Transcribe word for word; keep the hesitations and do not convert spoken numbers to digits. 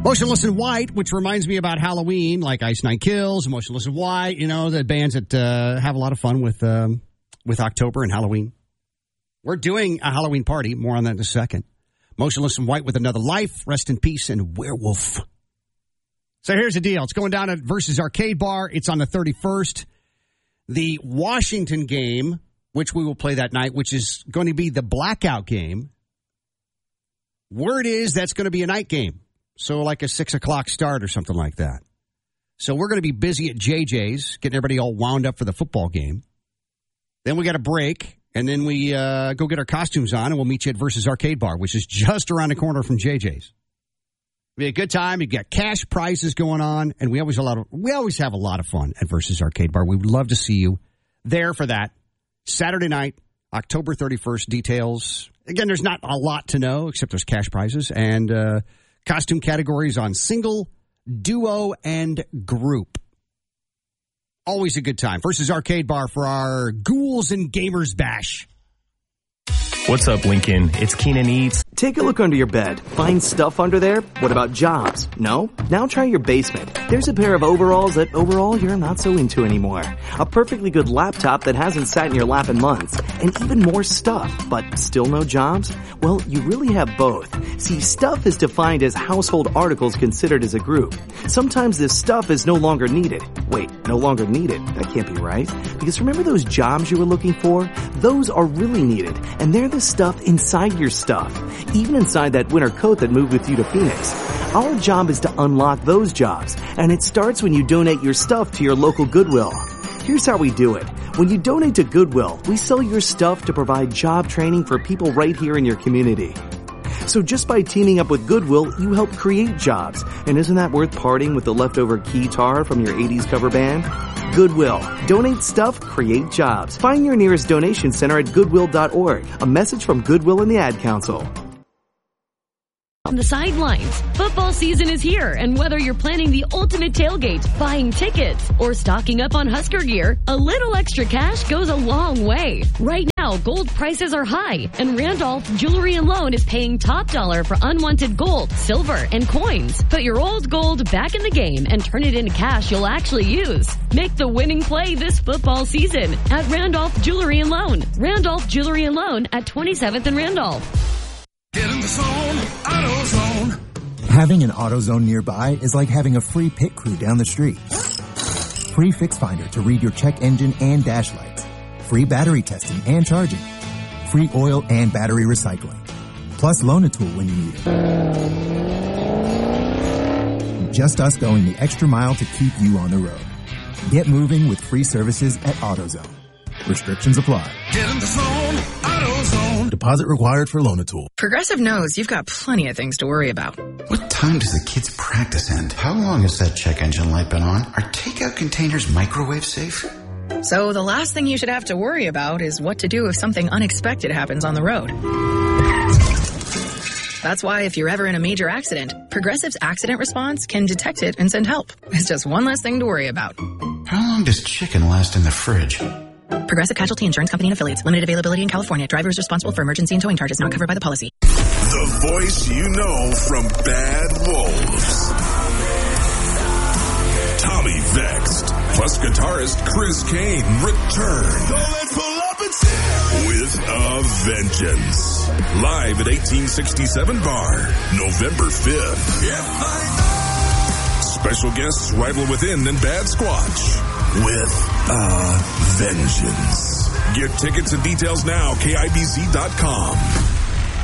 Motionless in White, which reminds me about Halloween, like Ice Nine Kills, Motionless in White, you know, the bands that uh, have a lot of fun with um, with October and Halloween. We're doing a Halloween party. More on that in a second. Motionless in White with Another Life, Rest in Peace, and Werewolf. So here's the deal. It's going down at Versus Arcade Bar. It's on the thirty-first. The Washington game, which we will play that night, which is going to be the blackout game. Word is that's going to be a night game. So like a six o'clock start or something like that. So we're going to be busy at J J's, getting everybody all wound up for the football game. Then we got a break, and then we uh, go get our costumes on, and we'll meet you at Versus Arcade Bar, which is just around the corner from J J's. It'll be a good time. You got cash prizes going on, and we always a lot of we always have a lot of fun at Versus Arcade Bar. We would love to see you there for that Saturday night, October thirty-first. Details again. There's not a lot to know except there's cash prizes and uh, costume categories on single, duo, and group. Always a good time. Versus Arcade Bar for our Ghouls and Gamers Bash. What's up, Lincoln? It's Keenan Eats. Take a look under your bed. Find stuff under there? What about jobs? No? Now try your basement. There's a pair of overalls that overall you're not so into anymore. A perfectly good laptop that hasn't sat in your lap in months. And even more stuff, but still no jobs? Well, you really have both. See, stuff is defined as household articles considered as a group. Sometimes this stuff is no longer needed. Wait, no longer needed? That can't be right. Because remember those jobs you were looking for? Those are really needed. And they're the stuff inside your stuff. Even inside that winter coat that moved with you to Phoenix. Our job is to unlock those jobs, and it starts when you donate your stuff to your local Goodwill. Here's how we do it. When you donate to Goodwill, we sell your stuff to provide job training for people right here in your community. So just by teaming up with Goodwill, you help create jobs. And isn't that worth parting with the leftover keytar from your eighties cover band? Goodwill. Donate stuff, create jobs. Find your nearest donation center at goodwill dot org. A message from Goodwill and the Ad Council. On the sidelines, football season is here, and whether you're planning the ultimate tailgate, buying tickets, or stocking up on Husker gear, a little extra cash goes a long way. Right now, gold prices are high, and Randolph Jewelry and Loan is paying top dollar for unwanted gold, silver, and coins. Put your old gold back in the game and turn it into cash you'll actually use. Make the winning play this football season at Randolph Jewelry and Loan. Randolph Jewelry and Loan at twenty-seventh and Randolph. Get in the zone, AutoZone. Having an AutoZone nearby is like having a free pit crew down the street. Free Fix Finder to read your check engine and dash lights. Free battery testing and charging. Free oil and battery recycling. Plus Loan-A-Tool when you need it. Just us going the extra mile to keep you on the road. Get moving with free services at AutoZone. Restrictions apply. Get in the zone, AutoZone. Deposit required for Loan-A-Tool. Progressive knows you've got plenty of things to worry about. What time does the kids' practice end? How long has that check engine light been on? Are takeout containers microwave safe? So the last thing you should have to worry about is what to do if something unexpected happens on the road. That's why if you're ever in a major accident, Progressive's accident response can detect it and send help. It's just one less thing to worry about. How long does chicken last in the fridge? Progressive Casualty Insurance Company and Affiliates. Limited availability in California. Driver is responsible for emergency and towing charges not covered by the policy. The voice you know from Bad Wolves. Tommy Vext plus guitarist Chris Kane return. So let's pull up and see with a vengeance. Live at eighteen sixty-seven Bar, November fifth. If I know. Special guests Rival Within and Bad Squatch. With a vengeance. Get tickets and details now, K I B Z dot com.